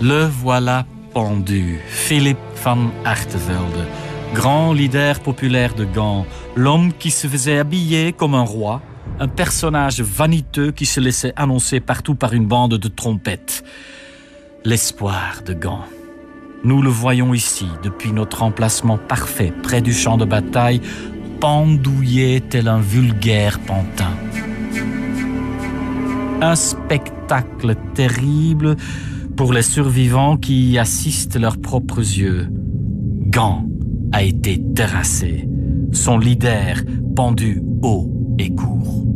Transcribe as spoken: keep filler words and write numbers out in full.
Le voilà pendu, Philippe van Artevelde, grand leader populaire de Gand, l'homme qui se faisait habiller comme un roi, un personnage vaniteux qui se laissait annoncer partout par une bande de trompettes. L'espoir de Gand. Nous le voyons ici, depuis notre emplacement parfait, près du champ de bataille, pendouillé tel un vulgaire pantin. Un spectacle terrible pour les survivants qui y assistent leurs propres yeux. Gand a été terrassé, son leader pendu haut et court.